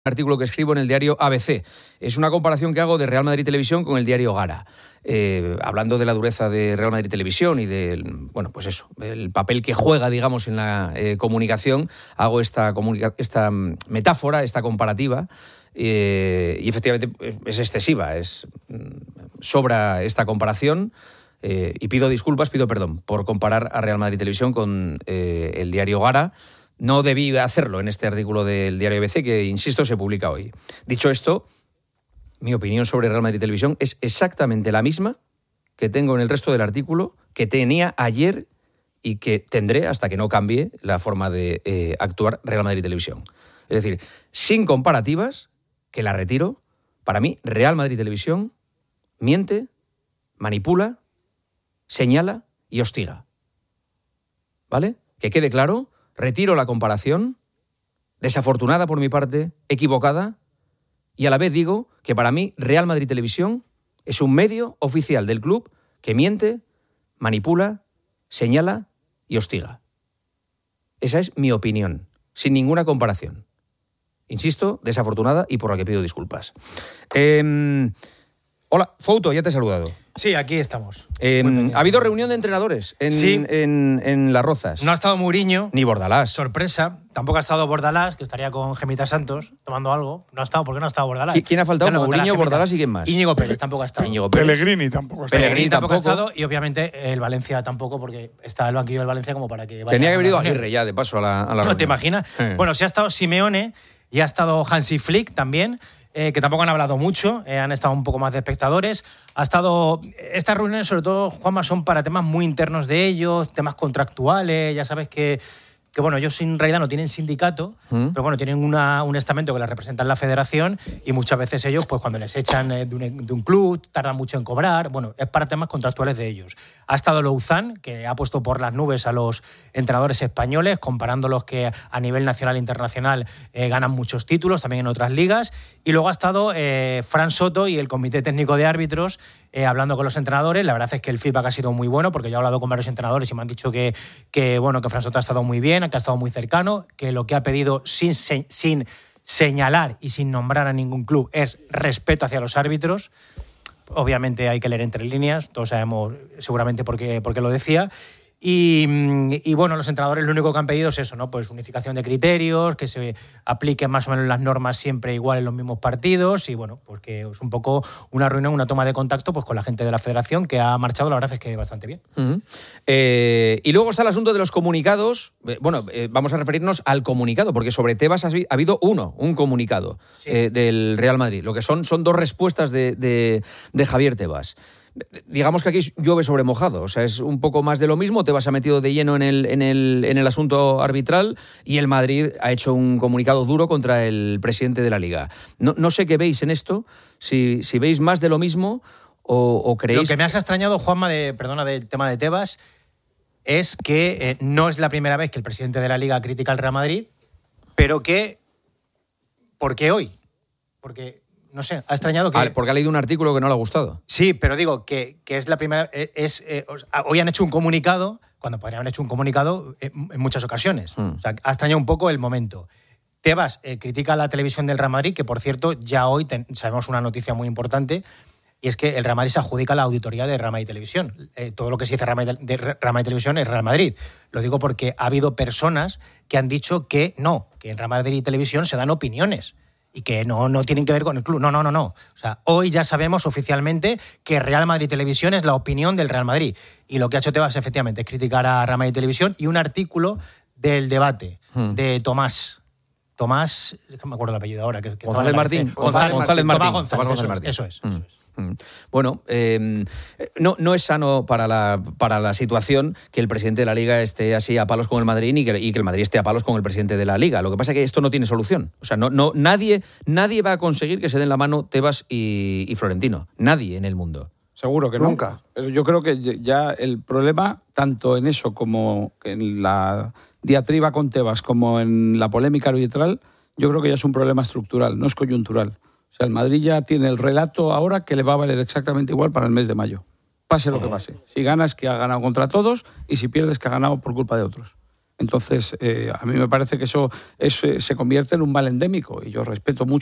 artículo que escribo en el diario ABC. Es una comparación que hago de Real Madrid Televisión con el diario Gara. Hablando de la dureza de Real Madrid Televisión y del, bueno, pues eso, el papel que juega, digamos, en la comunicación, hago esta metáfora, esta comparativa, y efectivamente es excesiva, sobra esta comparación, y pido perdón, por comparar a Real Madrid Televisión con el diario Gara. No debí hacerlo en este artículo del diario ABC, que, insisto, se publica hoy. Dicho esto, mi opinión sobre Real Madrid Televisión es exactamente la misma que tengo en el resto del artículo, que tenía ayer y que tendré hasta que no cambie la forma de actuar Real Madrid Televisión. Es decir, sin comparativas, que la retiro, para mí Real Madrid Televisión miente, manipula, señala y hostiga. ¿Vale? Que quede claro. Retiro la comparación, desafortunada por mi parte, equivocada, y a la vez digo que para mí Real Madrid Televisión es un medio oficial del club que miente, manipula, señala y hostiga. Esa es mi opinión, sin ninguna comparación. Insisto, desafortunada y por la que pido disculpas. Hola, Fouto, ya te he saludado. Sí, aquí estamos. Ha habido reunión de entrenadores en Las Rozas. No ha estado Mourinho. Ni Bordalás. Sorpresa. Tampoco ha estado Bordalás, que estaría con Gemita Santos tomando algo. No ha estado. ¿Por qué no ha estado Bordalás? ¿Quién ha faltado? Mourinho, Bordalás y quién más. Íñigo Pérez tampoco ha estado. Pellegrini tampoco ha estado. Pellegrini tampoco ha estado. Y obviamente el Valencia tampoco, porque está el banquillo del Valencia como para que vaya. Tenía que haber ido Aguirre ya, de paso, a la reunión. ¿No te imaginas? Bueno, sí ha estado Simeone y ha estado Hansi Flick también. Que tampoco han hablado mucho, han estado un poco más de espectadores. Estas reuniones, sobre todo, Juanma, son para temas muy internos de ellos, temas contractuales. Ya sabes que bueno, ellos en realidad no tienen sindicato, pero bueno, tienen un estamento que les representa en la federación, y muchas veces ellos, pues cuando les echan de un club, tardan mucho en cobrar. Bueno, es para temas contractuales de ellos. Ha estado Louzán, que ha puesto por las nubes a los entrenadores españoles, comparándolos que a nivel nacional e internacional ganan muchos títulos, también en otras ligas. Y luego ha estado Fran Soto y el Comité Técnico de Árbitros, hablando con los entrenadores. La verdad es que el feedback ha sido muy bueno, porque yo he hablado con varios entrenadores y me han dicho que Fran Soto ha estado muy bien, que ha estado muy cercano, que lo que ha pedido sin señalar y sin nombrar a ningún club es respeto hacia los árbitros. Obviamente hay que leer entre líneas, todos sabemos seguramente por qué lo decía. Y bueno, los entrenadores lo único que han pedido es eso, ¿no? Pues unificación de criterios, que se apliquen más o menos las normas siempre igual en los mismos partidos, y bueno, pues que es un poco una reunión, una toma de contacto pues con la gente de la federación, que ha marchado, la verdad es que bastante bien. Y luego está el asunto de los comunicados. Vamos a referirnos al comunicado, porque sobre Tebas ha habido un comunicado del Real Madrid. Lo que son dos respuestas de Javier Tebas. Digamos que aquí llueve sobre mojado, o sea, es un poco más de lo mismo. Tebas ha metido de lleno en el asunto arbitral, y el Madrid ha hecho un comunicado duro contra el presidente de la Liga. No sé qué veis en esto, si veis más de lo mismo o creéis... Lo que me has extrañado, Juanma, del tema de Tebas, es que no es la primera vez que el presidente de la Liga critica al Real Madrid, pero ¿por qué hoy? Porque... No sé, ha extrañado que... Porque ha leído un artículo que no le ha gustado. Sí, pero digo que es la primera... Hoy han hecho un comunicado, cuando podrían haber hecho un comunicado en muchas ocasiones. O sea, ha extrañado un poco el momento. Tebas critica a la televisión del Real Madrid, que por cierto, ya hoy sabemos una noticia muy importante, y es que el Real Madrid se adjudica la auditoría de Real Madrid Televisión. Todo lo que se dice de Real Madrid Televisión es Real Madrid. Lo digo porque ha habido personas que han dicho que en Real Madrid Televisión se dan opiniones y que no tienen que ver con el club. No. O sea, hoy ya sabemos oficialmente que Real Madrid Televisión es la opinión del Real Madrid. Y lo que ha hecho Tebas, efectivamente, es criticar a Real Madrid Televisión, y un artículo del Debate de Tomás, es que me acuerdo el apellido ahora. González Martín. González Martín. Eso es. Bueno, no es sano para la situación que el presidente de la Liga esté así a palos con el Madrid y que el Madrid esté a palos con el presidente de la Liga. Lo que pasa es que esto no tiene solución. O sea, nadie va a conseguir que se den la mano Tebas y Florentino. Nadie en el mundo. Seguro que nunca. Pero yo creo que ya el problema, tanto en eso como en la diatriba con Tebas, como en la polémica arbitral, yo creo que ya es un problema estructural, no es coyuntural. O sea, el Madrid ya tiene el relato ahora que le va a valer exactamente igual para el mes de mayo. Pase lo que pase. Si ganas, que ha ganado contra todos, y si pierdes, que ha ganado por culpa de otros. Entonces, a mí me parece que eso se convierte en un mal endémico y yo respeto mucho